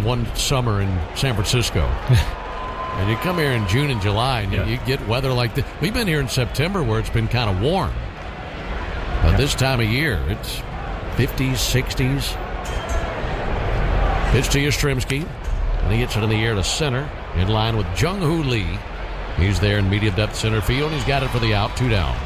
one summer in San Francisco. And you come here in June and July, and you get weather like this. We've been here in September where it's been kind of warm. But this time of year, it's 50s, 60s. Pitch to Yastrzemski. And he hits it in the air to center, in line with Jung-Hoo Lee. He's there in medium depth center field. He's got it for the out, 2 down.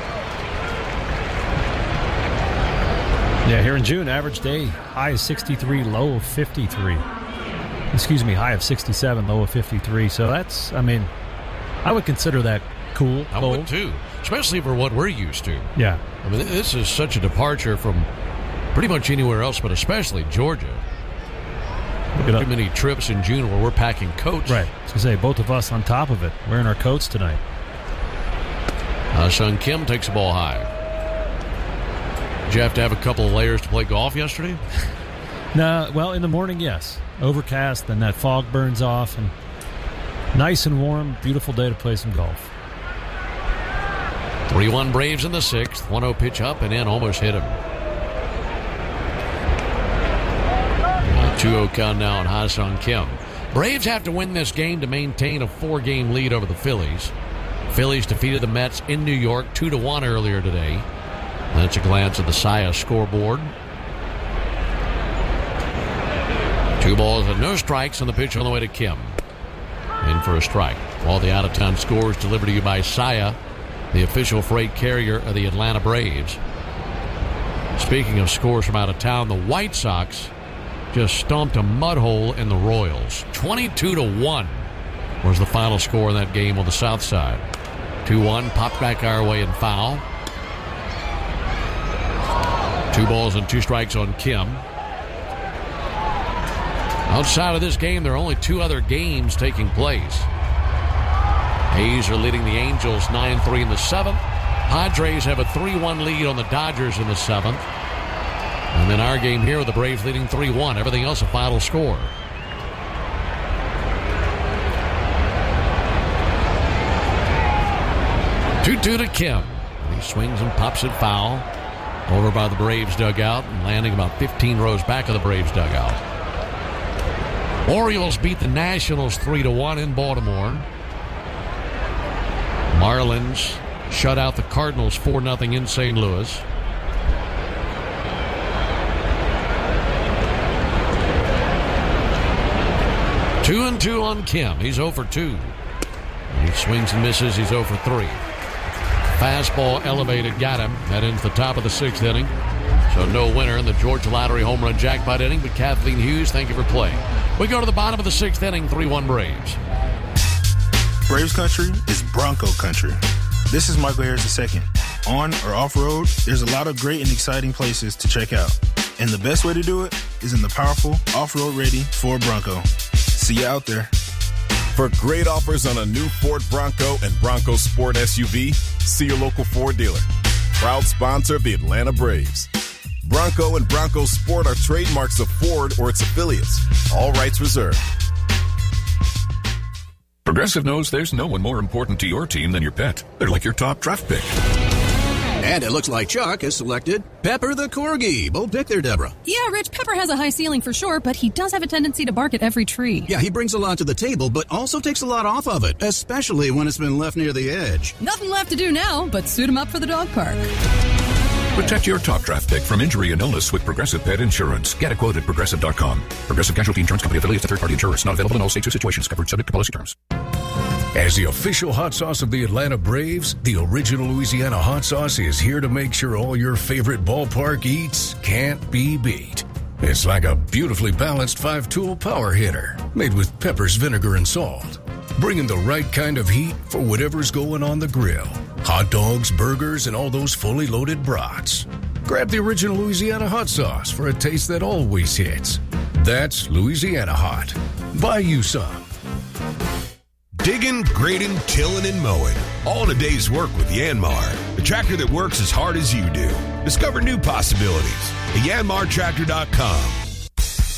Yeah, here in June, average day, high of 63, low of 53. Excuse me, high of 67, low of 53. So that's, I would consider that cool. I would too, especially for what we're used to. Yeah. I mean, this is such a departure from pretty much anywhere else, but especially Georgia. Too many trips in June where we're packing coats. Right. I was going to say, both of us on top of it, wearing our coats tonight. Sung Kim takes the ball high. Did you have to have a couple of layers to play golf yesterday? No, well, in the morning, yes. Overcast, then that fog burns off, and nice and warm, beautiful day to play some golf. 3-1 Braves in the 6th. 1-0 pitch up and in, almost hit him. 2-0 count now on Ha-Sung Kim. Braves have to win this game to maintain a 4-game lead over the Phillies. Phillies defeated the Mets in New York 2-1 earlier today. That's a glance at the Saya scoreboard. 2 balls and no strikes on the pitch on the way to Kim. In for a strike. All the out-of-town scores delivered to you by Saya, the official freight carrier of the Atlanta Braves. Speaking of scores from out of town, the White Sox just stomped a mud hole in the Royals. 22-1 was the final score in that game on the south side. 2-1, popped back our way and foul. 2 balls and 2 strikes on Kim. Outside of this game, there are only 2 other games taking place. A's are leading the Angels 9-3 in the 7th. Padres have a 3-1 lead on the Dodgers in the 7th. And then our game here with the Braves leading 3-1. Everything else a final score. Two to Kim. He swings and pops it foul. Over by the Braves dugout and landing about 15 rows back of the Braves dugout. Orioles beat the Nationals 3-1 in Baltimore. Marlins shut out the Cardinals 4-0 in St. Louis. Two and 2 on Kim. He's 0 for 2. He swings and misses. He's 0 for 3. Fastball elevated, got him. That ends the top of the 6th inning. So no winner in the Georgia Lottery home run jackpot inning, but Kathleen Hughes, thank you for playing. We go to the bottom of the 6th inning, 3-1 Braves. Braves country is Bronco country. This is Michael Harris II. On or off-road, there's a lot of great and exciting places to check out. And the best way to do it is in the powerful, off-road ready Ford Bronco. See you out there. For great offers on a new Ford Bronco and Bronco Sport SUV, see your local Ford dealer. Proud sponsor of the Atlanta Braves. Bronco and Bronco Sport are trademarks of Ford or its affiliates. All rights reserved. Progressive knows there's no one more important to your team than your pet. They're like your top draft pick. And it looks like Chuck has selected Pepper the Corgi. Bold pick there, Deborah. Yeah, Rich, Pepper has a high ceiling for sure, but he does have a tendency to bark at every tree. Yeah, he brings a lot to the table, but also takes a lot off of it, especially when it's been left near the edge. Nothing left to do now but suit him up for the dog park. Protect your top draft pick from injury and illness with Progressive Pet Insurance. Get a quote at Progressive.com. Progressive Casualty Insurance Company affiliates to third-party insurers. Not available in all states or situations. Covered subject to policy terms. As the official hot sauce of the Atlanta Braves, the original Louisiana hot sauce is here to make sure all your favorite ballpark eats can't be beat. It's like a beautifully balanced 5-tool power hitter made with peppers, vinegar, and salt, bringing the right kind of heat for whatever's going on the grill. Hot dogs, burgers, and all those fully loaded brats. Grab the original Louisiana hot sauce for a taste that always hits. That's Louisiana Hot. Buy you some. Digging, grading, tilling, and mowing. All in a day's work with Yanmar, the tractor that works as hard as you do. Discover new possibilities at yanmartractor.com.